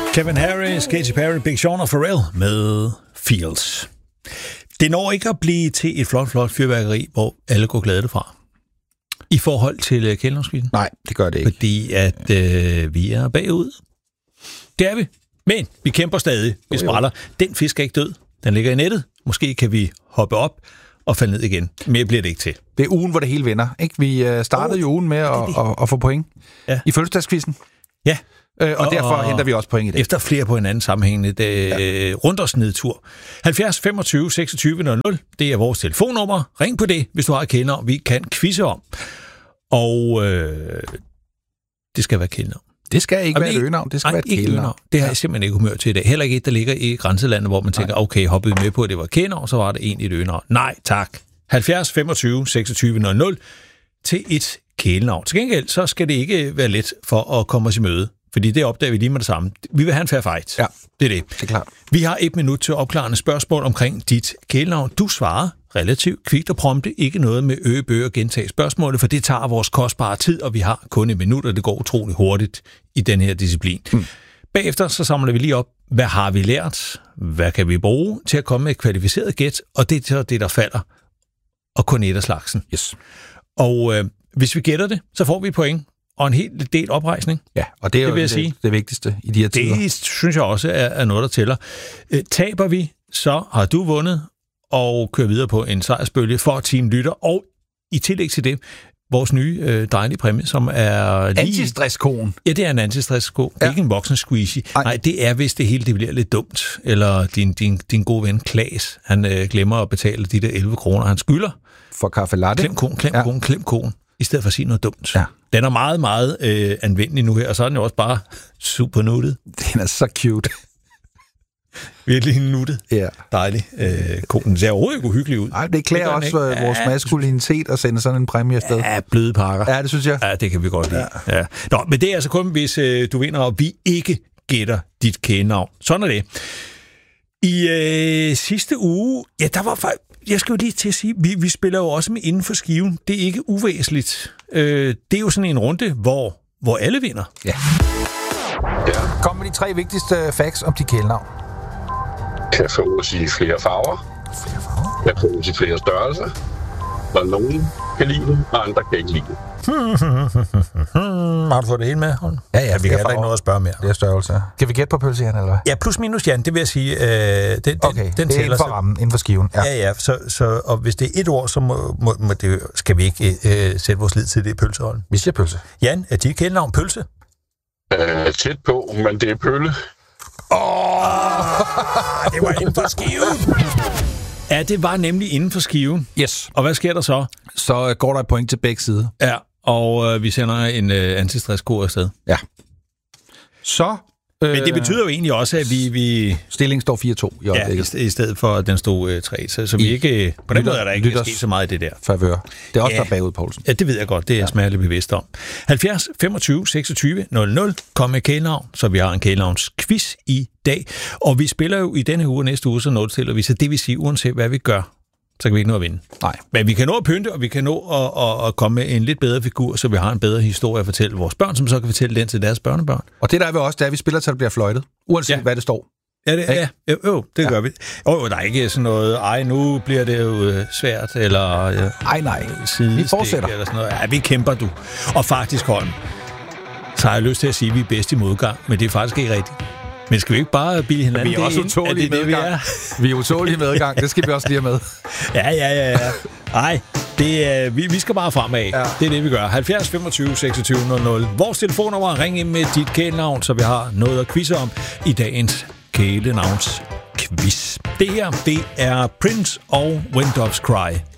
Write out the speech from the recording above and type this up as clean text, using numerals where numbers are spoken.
Kevin Harris, Katy Perry, Big Sean og Pharrell med Feels. Det når ikke at blive til et flot fyrværkeri, hvor alle går glade fra. I forhold til kælenavnskvisten? Nej, det gør det ikke. Fordi at vi er bagud. Det er vi. Men vi kæmper stadig. Vi spræller. Den fisk er ikke død. Den ligger i nettet. Måske kan vi hoppe op og falde ned igen. Mere bliver det ikke til. Det er ugen, hvor det hele vender. Ikke? Vi startede jo ugen med at få point i fødselsdagskvisten. Ja. Og derfor henter vi også point i dag. Efter flere på hinanden sammenhængende rundårsnedtur. 70 25 26 00. Det er vores telefonnummer. Ring på det, hvis du har et kælenavn, vi kan quizze om. Og det skal være kælenavn. Det skal ikke være et øgenavn, det skal være et kælenavn. Det har jeg simpelthen ikke humør til i dag. Heller ikke et, der ligger i grænselandet, hvor man tænker, okay, hoppede vi med på, at det var kælenavn, så var det egentlig et øgenavn. Nej, tak. 70 25 26 00 til et kælenavn. Til gengæld, så skal det ikke være let for at komme os i møde. Fordi det opdager vi lige med det samme. Vi vil have en fair fight. Ja, det er det. Det er klart. Vi har 1 minut til opklarende spørgsmål omkring dit kælenavn. Du svarer relativt kvikt og prompte. Ikke noget med bøge og gentage spørgsmålet, for det tager vores kostbare tid, og vi har kun 1 minut, og det går utrolig hurtigt i den her disciplin. Bagefter så samler vi lige op, hvad har vi lært? Hvad kan vi bruge til at komme med et kvalificeret gæt? Og det er så det, der falder. Og kun et af slagsen. Yes. Og hvis vi gætter det, så får vi point. Og en hel del oprejsning. Ja, og det er jo det vigtigste i de her tider. Det synes jeg også er noget, der tæller. Taber vi, så har du vundet og kører videre på en sejrsbølge for Team Lytter. Og i tillæg til det, vores nye dejlige præmie, som er lige... Antistress-koen. Ja, det er en antistress-ko. Det er ikke en voksen squeezy. Nej, det er, hvis det hele det bliver lidt dumt. Eller din gode ven Klaas, han glemmer at betale de der 11 kroner, han skylder. For kaffe latte. Klem koen. I stedet for at sige noget dumt. Ja. Den er meget, meget anvendelig nu her, og så er den jo også bare super nuttet. Den er så cute. Virkelig nuttet. Ja. Dejlig. Den ser overhovedet ikke uhyggelig ud. Nej, det klæder også vores maskulinitet at sende sådan en præmie afsted. Ja, bløde pakker. Ja, det synes jeg. Ja, det kan vi godt lide. Ja. Nå, men det er altså kun, hvis du vinder, og vi ikke gætter dit kælenavn. Sådan er det. I sidste uge, ja, der var faktisk... Jeg skal jo lige til at sige, vi spiller jo også med inden for skiven. Det er ikke uvæsentligt. Det er jo sådan en runde, hvor alle vinder. Ja. Kom med de 3 vigtigste facts om dit kælenavn. Kan fås i flere farver. Kan fås i flere størrelser. Og nogen kan lide det, og andre kan ikke lide det. Har du fået det hele med? Ja, vi kan heller ikke noget at spørge mere. Det er størrelse. Kan vi gætte på pølse, Jan, eller hvad? Ja, plus minus, Jan, det vil jeg sige. Den det er inden for rammen, inden for skiven. Ja, så og hvis det er et ord, så må det, skal vi ikke sætte vores lid til det pølseholden. Vi siger pølse. Jan, er dit kælenavn pølse? Tæt på, men det er pølle. Det var inden for skiven. Ja, det var nemlig inden for skiven. Yes. Og hvad sker der så? Så går der et point til begge sider. Ja, og vi sender en antistress-ko afsted. Ja. Så... Men det betyder jo egentlig også, at vi... Stillingen står 4-2 i øjeblikket. Ja, i stedet for, at den stod 3. Så vi ikke... På den måde er der ikke sket så meget i det der. Favør. Det er også der bagud, Poulsen. Ja, det ved jeg godt. Det er jeg smerteligt bevidst om. 70 25 26 00. Kom med kælenavn, så vi har en kælenavnsquiz i dag. Og vi spiller jo i denne uge og næste uge, så noget til, og vi så det vil sige, uanset hvad vi gør, så kan vi ikke nå at vinde. Nej. Men vi kan nå at pynte, og vi kan nå at komme med en lidt bedre figur, så vi har en bedre historie at fortælle vores børn, som så kan fortælle den til deres børnebørn. Og det der er vi også, det er, at vi spiller, til det bliver fløjtet. Uanset hvad det står. Ja, det gør vi. Der er ikke sådan noget, nu bliver det jo svært, eller... Nej. Vi fortsætter. Eller sådan noget. Ja, vi kæmper, du. Og faktisk, Holm, så har jeg lyst til at sige, at vi er bedst i modgang, men det er faktisk ikke rigtigt. Men skal vi ikke bare bilde hinanden? Vi er også utålige medgang. Vi er utålige medgang, det skal vi også lige have med. Ja. Nej, vi skal bare fremad. Ja. Det er det, vi gør. 70 25 26 00. Vores telefonnummer, ring ind med dit kælenavn, så vi har noget at quizze om i dagens kælenavns quiz. Det her, det er Prince og When Doves Cry.